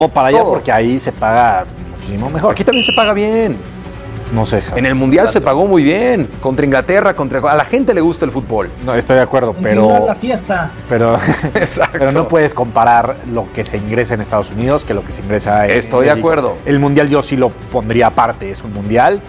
para allá porque ahí se paga muchísimo mejor. Aquí también se paga bien. No sé, Javi. En el Mundial se pagó muy bien. Contra Inglaterra, a la gente le gusta el fútbol. No, estoy de acuerdo, pero... la fiesta. Pero no puedes comparar lo que se ingresa en Estados Unidos que lo que se ingresa en Estoy de acuerdo. El Mundial yo sí lo pondría aparte, es un Mundial,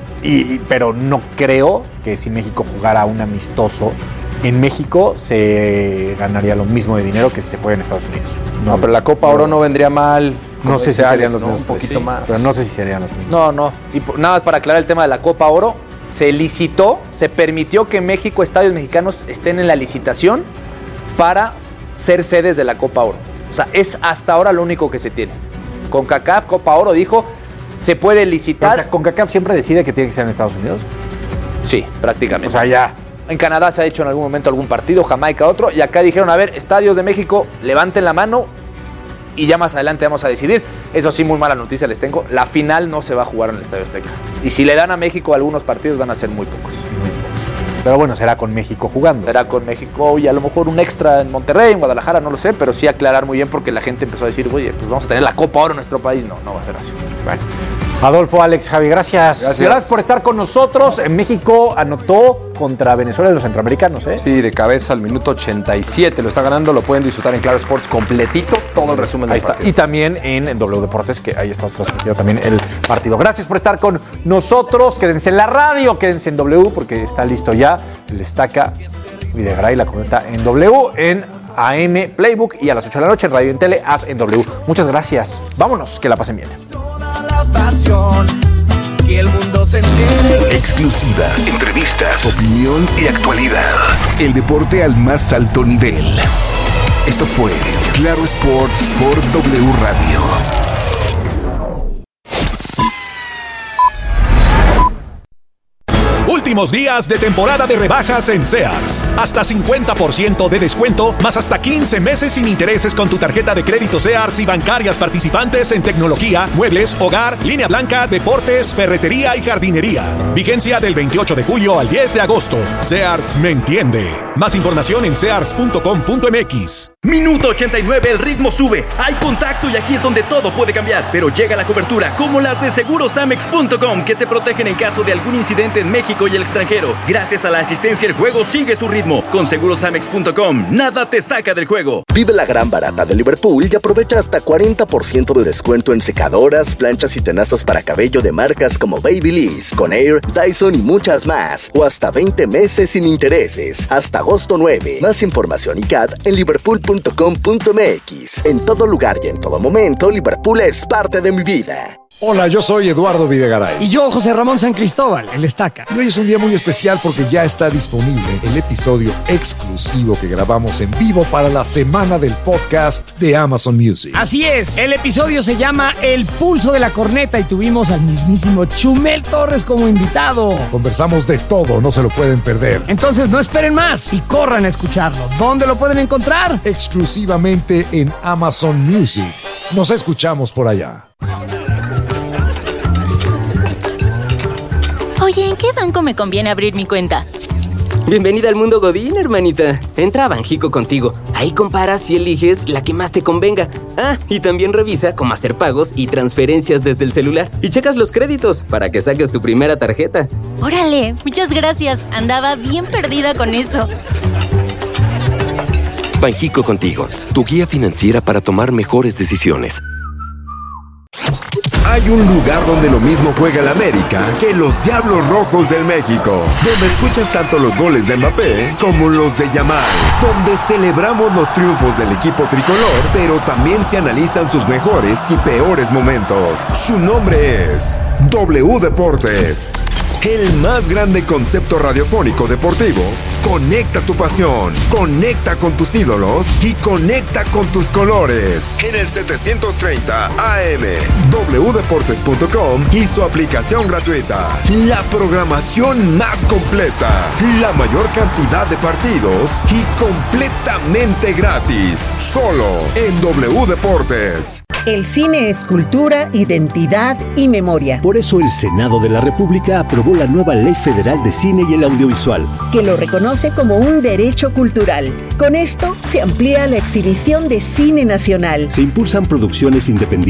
pero no creo que si México jugara un amistoso, en México se ganaría lo mismo de dinero que si se juega en Estados Unidos. No, pero la Copa Oro no vendría mal. No sé si serían los mismos. Un poquito más. Pero no sé si serían los mismos. No. Y nada más para aclarar el tema de la Copa Oro, se licitó, se permitió que México, estadios mexicanos, estén en la licitación para ser sedes de la Copa Oro. O sea, es hasta ahora lo único que se tiene. CONCACAF, Copa Oro, dijo, se puede licitar. O sea, ¿CONCACAF siempre decide que tiene que ser en Estados Unidos? Sí, prácticamente. O sea, ya. En Canadá se ha hecho en algún momento algún partido, Jamaica otro, y acá dijeron, a ver, estadios de México, levanten la mano y ya más adelante vamos a decidir. Eso sí, muy mala noticia les tengo, la final no se va a jugar en el Estadio Azteca. Y si le dan a México algunos partidos van a ser muy pocos. Pero bueno, será con México jugando. Será con México y a lo mejor un extra en Monterrey, en Guadalajara, no lo sé, pero sí aclarar muy bien porque la gente empezó a decir, oye, pues vamos a tener la Copa Oro en nuestro país. No va a ser así. Bueno. Adolfo, Alex, Javi, gracias. Gracias por estar con nosotros. En México anotó contra Venezuela en los centroamericanos, ¿eh? Sí, de cabeza al minuto 87. Lo está ganando, lo pueden disfrutar en Claro Sports completito, todo el resumen del partido. Y también en W Deportes, que ahí está transmitido también el partido. Gracias por estar con nosotros. Quédense en la radio, quédense en W, porque está listo ya el Estaca Videgaray, la comenta en W, en AM Playbook y a las 8 de la noche en Radio y en Tele, As en W. Muchas gracias. Vámonos, que la pasen bien. Pasión, que el mundo se entere. Exclusivas, entrevistas, opinión y actualidad. El deporte al más alto nivel. Esto fue Claro Sports por W Radio. Últimos días de temporada de rebajas en Sears. Hasta 50% de descuento, más hasta 15 meses sin intereses con tu tarjeta de crédito Sears y bancarias participantes en tecnología, muebles, hogar, línea blanca, deportes, ferretería y jardinería. Vigencia del 28 de julio al 10 de agosto. Sears me entiende. Más información en sears.com.mx. Minuto 89, el ritmo sube. Hay contacto y aquí es donde todo puede cambiar. Pero llega la cobertura, como las de segurosamex.com, que te protegen en caso de algún incidente en México y el extranjero. Gracias a la asistencia, el juego sigue su ritmo. Con segurosamex.com, nada te saca del juego. Vive la gran barata de Liverpool y aprovecha hasta 40% de descuento en secadoras, planchas y tenazas para cabello de marcas como Babyliss, Conair, Dyson y muchas más. O hasta 20 meses sin intereses. Hasta agosto 9. Más información y CAT en liverpool.com.mx. En todo lugar y en todo momento, Liverpool es parte de mi vida. Hola, yo soy Eduardo Videgaray. Y yo, José Ramón San Cristóbal, el Estaca. Y hoy es un día muy especial porque ya está disponible el episodio exclusivo que grabamos en vivo para la semana del podcast de Amazon Music. Así es, el episodio se llama El Pulso de la Corneta y tuvimos al mismísimo Chumel Torres como invitado. Conversamos de todo, no se lo pueden perder. Entonces no esperen más y corran a escucharlo. ¿Dónde lo pueden encontrar? Exclusivamente en Amazon Music. Nos escuchamos por allá. Oye, ¿en qué banco me conviene abrir mi cuenta? Bienvenida al mundo Godín, hermanita. Entra a Banjico Contigo. Ahí comparas y eliges la que más te convenga. Ah, y también revisa cómo hacer pagos y transferencias desde el celular. Y checas los créditos para que saques tu primera tarjeta. ¡Órale! Muchas gracias. Andaba bien perdida con eso. Banjico Contigo, tu guía financiera para tomar mejores decisiones. Hay un lugar donde lo mismo juega el América que los Diablos Rojos del México, donde escuchas tanto los goles de Mbappé como los de Yamal, donde celebramos los triunfos del equipo tricolor, pero también se analizan sus mejores y peores momentos. Su nombre es W Deportes. El más grande concepto radiofónico deportivo. Conecta tu pasión, conecta con tus ídolos y conecta con tus colores. En el 730 AM, wdeportes.com y su aplicación gratuita. La programación más completa, la mayor cantidad de partidos y completamente gratis. Solo en W Deportes. El cine es cultura, identidad y memoria. Por eso el Senado de la República aprobó aprobó la nueva Ley Federal de Cine y el Audiovisual, que lo reconoce como un derecho cultural. Con esto se amplía la exhibición de cine nacional. Se impulsan producciones independientes